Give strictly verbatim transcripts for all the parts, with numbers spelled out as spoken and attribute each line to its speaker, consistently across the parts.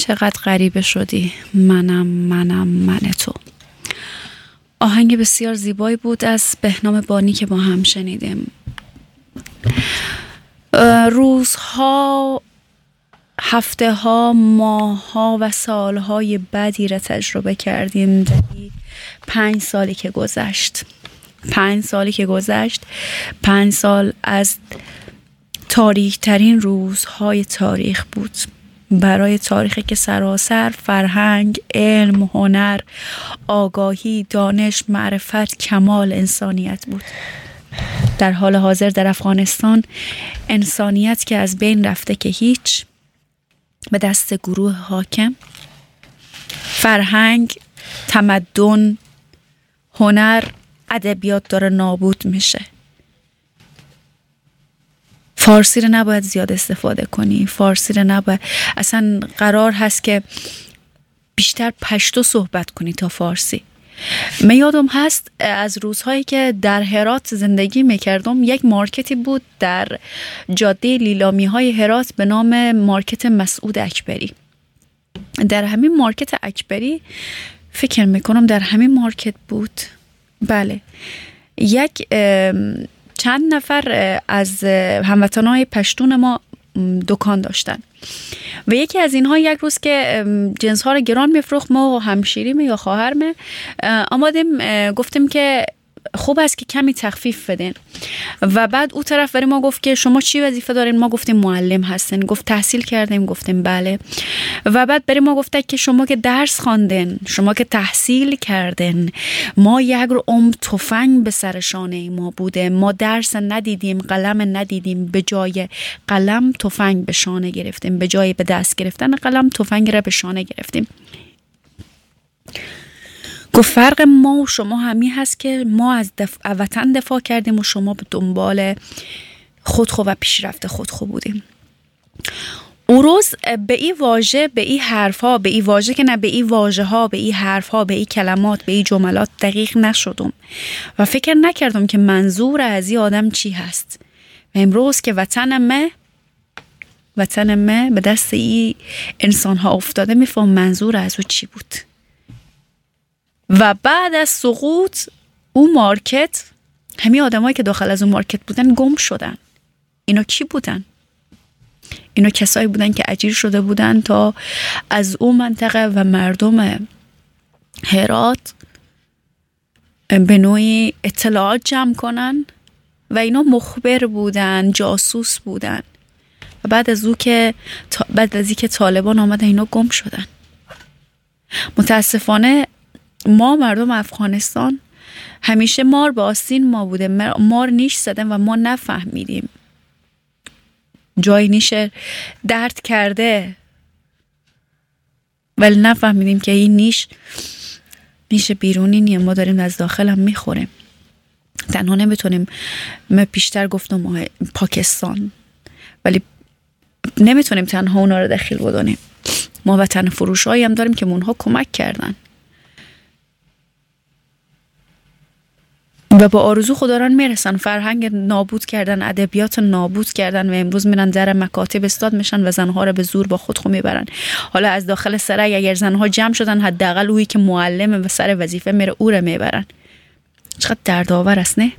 Speaker 1: چقدر غریبه شدی، منم منم من تو. آهنگ بسیار زیبایی بود از بهنام بانی که با هم شنیدیم. روزها، هفته ها، ماه ها و سال های بدی را تجربه کردیم. پنج سالی که گذشت پنج سالی که گذشت پنج سال از تاریک ترین روزهای تاریخ بود برای تاریخی که سراسر فرهنگ، علم، هنر، آگاهی، دانش، معرفت، کمال انسانیت بود. در حال حاضر در افغانستان انسانیت که از بین رفته که هیچ، به دست گروه حاکم. فرهنگ، تمدن، هنر، ادبیات داره نابود میشه. فارسی رو نباید زیاد استفاده کنی، فارسی رو نباید، اصلا قرار هست که بیشتر پشتو صحبت کنی تا فارسی. من یادم هست از روزهایی که در هرات زندگی میکردم، یک مارکتی بود در جاده لیلامی های هرات به نام مارکت مسعود اکبری. در همین مارکت اکبری، فکر میکنم در همین مارکت بود، بله، یک چند نفر از هموطنای پشتون ما دکان داشتن و یکی از اینها یک روز که جنس ها رو گران میفروخت، ما و همشیریم یا خواهرم آمادیم گفتیم که خوب است که کمی تخفیف بدین. و بعد او طرف برای ما گفت که شما چی وظیفه دارین؟ ما گفتیم معلم هستین. گفت تحصیل کردیم؟ گفتیم بله. و بعد برای ما گفت که شما که درس خواندین، شما که تحصیل کردین، ما یک رو عمر تفنگ به سر شانه ما بوده، ما درس ندیدیم، قلم ندیدیم، به جای قلم تفنگ به شانه گرفتیم، به جای به دست گرفتن قلم تفنگ را به شانه گرفتیم. گفت فرق ما و شما همین هست که ما از دف... وطن دفاع کردیم و شما به دنبال خودخو و پیشرفت خودخو بودیم. او روز به این واژه، به این حرفها، به این واژه که نه، به این واژه ها، به این حرفها، به این کلمات، به این جملات دقیق نشدم و فکر نکردم که منظور از این آدم چی هست. و امروز که وطن ما وطن ما به دست این انسان ها افتاده، میفهم منظور از او چی بود. و بعد از سقوط اون مارکت، همین آدمایی که داخل از اون مارکت بودن گم شدن. اینا کی بودن؟ اینا کسایی بودن که اجیر شده بودن تا از اون منطقه و مردم هرات به نوعی اطلاعات جمع کنن و اینا مخبر بودن، جاسوس بودن. و بعد از اون که بعد از اینکه طالبان آمدن اینا گم شدن. متاسفانه ما مردم افغانستان همیشه مار به آستین ما بوده، مار نیش زدن و ما نفهمیدیم. جای نیش درد کرده ولی نفهمیدیم که این نیش نیش بیرونی نیه، ما داریم از داخل هم میخوریم. تنها نمیتونیم، من پیشتر گفتم پاکستان، ولی نمیتونیم تنها اونا رو دخیل بدونیم. ما وطن فروش هایی هم داریم که اونها کمک کردن و با آرزو خوداران میرسن، فرهنگ نابود کردن، ادبیات نابود کردن و امروز میرن در مکاتب استاد میشن و زنها رو به زور با خود خو میبرن. حالا از داخل سرای اگر زنها جمع شدن، حداقل اویی که معلمه و سر وظیفه میره او رو میبرن. چقدر دردآور است نه؟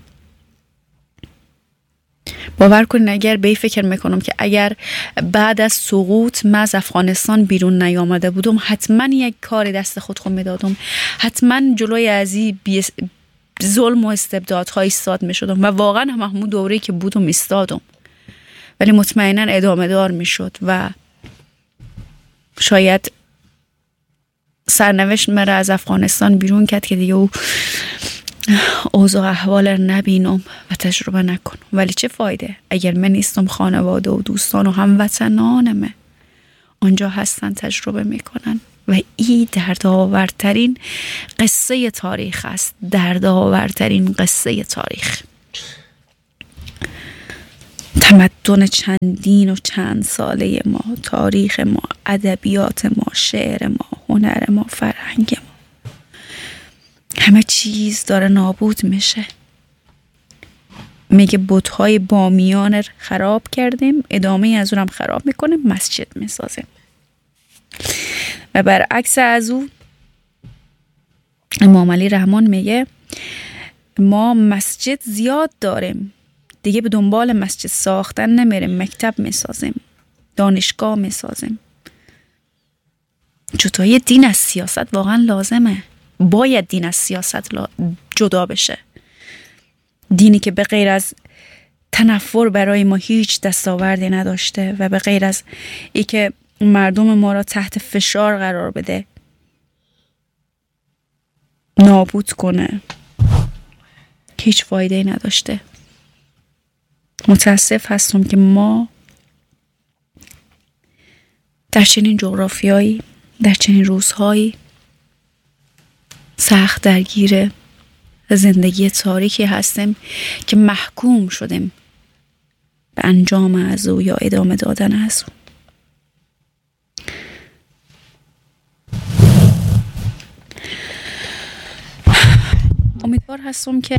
Speaker 1: باور کنین اگر به این فکر میکنم که اگر بعد از سقوط من از افغانستان بیرون نیامده بودم، حتما یک کار دست خود خو میدادم، حتما جلوی ازی بیس ظلم و استبدادهای ایستاد می شدم و واقعا هم همون دوره‌ای که بودم ایستادم، ولی مطمئنا ادامه دار می شد و شاید سرنوشت مرا از افغانستان بیرون کرد که دیگه او اوضاع احوال رو نبینم و تجربه نکنم. ولی چه فایده اگر من نیستم، خانواده و دوستان و هموطنانم آنجا هستن تجربه میکنن. و این دردآورترین قصه تاریخ است، دردآورترین قصه تاریخ. تمدن چندین و چند ساله ما، تاریخ ما، ادبیات ما، شعر ما، هنر ما، فرهنگ ما، همه چیز داره نابود میشه. میگه بت‌های بامیان خراب کردیم، ادامه از اونم خراب میکنیم، مسجد میسازیم. و برعکس از او امام علی رحمان میگه ما مسجد زیاد داریم، دیگه به دنبال مسجد ساختن نمیریم، مکتب میسازیم، دانشگاه میسازیم. جدای دین از سیاست واقعا لازمه. باید دین از سیاست جدا بشه. دینی که به غیر از تنفر برای ما هیچ دستاوردی نداشته و به غیر از ای که مردم ما را تحت فشار قرار بده، نابود کنه، هیچ فایده نداشته. متاسف هستم که ما در چنین جغرافیایی، در چنین روزهایی سخت درگیر زندگی تاریکی هستیم که محکوم شدیم به انجام از او یا ادامه دادن از او. امیدوار هستم که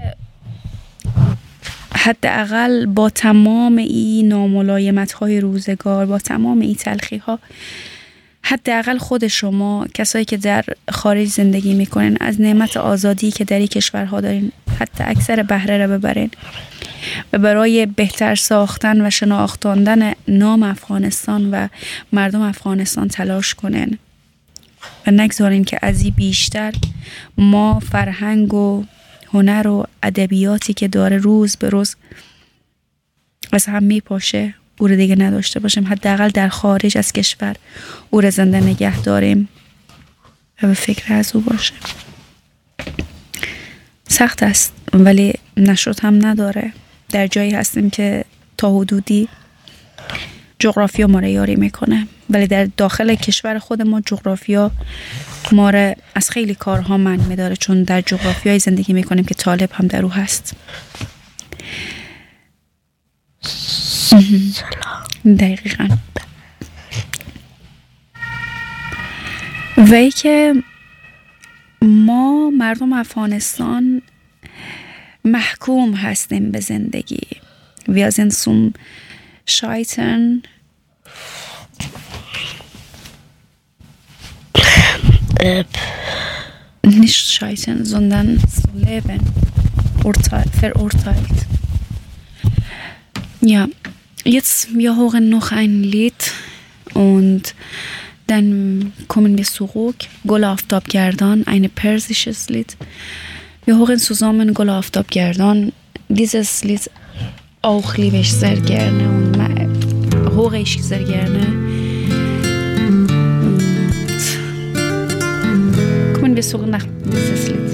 Speaker 1: حداقل با تمام این ناملایمت‌های روزگار، با تمام این تلخی‌ها، حداقل خود شما کسایی که در خارج زندگی میکنین از نعمت آزادی که در این کشورها دارین حتی اکثر بهره را ببرین و برای بهتر ساختن و شناختاندن نام افغانستان و مردم افغانستان تلاش کنین و نگذارین که از این بیشتر ما فرهنگ و هنر و ادبیاتی که داره روز به روز از هم میپاشه او رو دیگه نداشته باشیم. حداقل در خارج از کشور او رو زنده نگه داریم و به فکر از او باشیم. سخت است ولی نشد هم نداره. در جایی هستیم که تا حدودی جغرافیا ما رو یاری میکنه، ولی در داخل کشور خود ما جغرافیا ما رو از خیلی کارها منع میداره، چون در جغرافیای زندگی میکنیم که طالب هم در او هست. دقیقاً. و ای که ما مردم افغانستان محکوم هستیم به زندگی. Wir sind zum Scheitern nicht scheitern, sondern zu leben verurteilt. Ja, jetzt wir hören noch ein Lied und dann kommen wir zurück. Gul Aftabgerdan, ein persisches Lied. Wir hören zusammen Gul Aftabgerdan. Dieses Lied auch liebe ich sehr gerne und höre ich sehr gerne. Und kommen wir zurück nach dieses Lied.